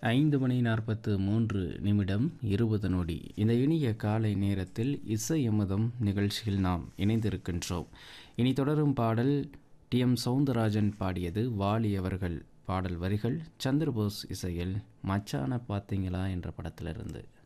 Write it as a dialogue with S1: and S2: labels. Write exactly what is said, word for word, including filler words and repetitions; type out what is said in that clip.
S1: ஐந்து மணி நாற்பத்து மூன்று நிமிடம் இருபது நொடி. இந்த இனிய காலை நேரத்தில் இசை அமுதம் நிகழ்ச்சியில் நாம் இணைந்திருக்கின்றோம். இனி தொடரும் பாடல் டி எம் சௌந்தரராஜன் பாடியது. வாலி அவர்கள் பாடல் வரிகள், சந்திரபோஸ் இசையில் மச்சான பார்த்தீங்களா என்ற படத்திலிருந்து.